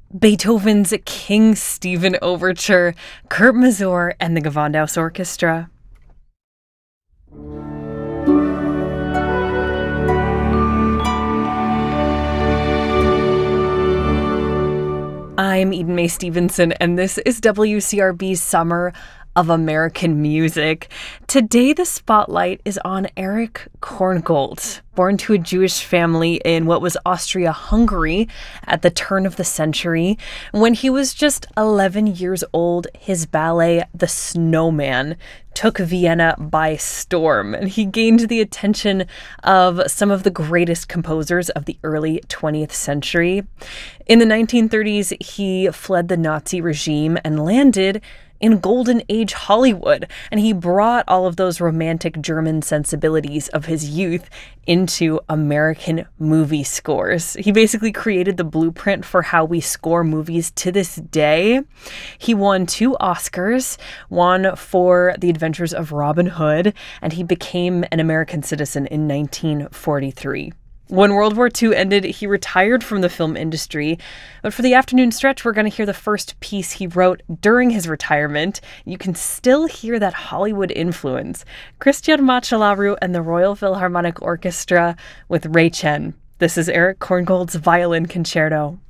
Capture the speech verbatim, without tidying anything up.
Beethoven's King Stephen Overture, Kurt Masur and the Gewandhaus Orchestra. I'm Eden Mae Stevenson, and this is W C R B's Summer of American Music. Today, the spotlight is on Erich Korngold, born to a Jewish family in what was Austria-Hungary at the turn of the century. When he was just eleven years old, his ballet, The Snowman, took Vienna by storm, and he gained the attention of some of the greatest composers of the early twentieth century. In the nineteen thirties, he fled the Nazi regime and landed in Golden Age Hollywood, and he brought all of those romantic German sensibilities of his youth into American movie scores. He basically created the blueprint for how we score movies to this day. He won two Oscars, one for The Adventures of Robin Hood, and he became an American citizen in nineteen forty-three. When World War Two ended, he retired from the film industry, but for the afternoon stretch, we're going to hear the first piece he wrote during his retirement. You can still hear that Hollywood influence. Christian Machalaru and the Royal Philharmonic Orchestra with Ray Chen. This is Erich Korngold's Violin Concerto.